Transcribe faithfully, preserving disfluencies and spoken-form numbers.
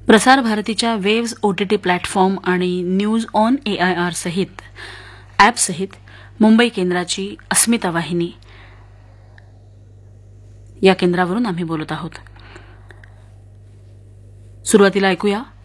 प्रसार भारतीच्या waves OTT platform आणि न्यूज ऑन एआयआर सहित ॲप सहित मुंबई केंद्राची अस्मिता वाहिनी या केंद्रावरून आम्ही बोलत आहोत. सुरुवातीला ऐकूया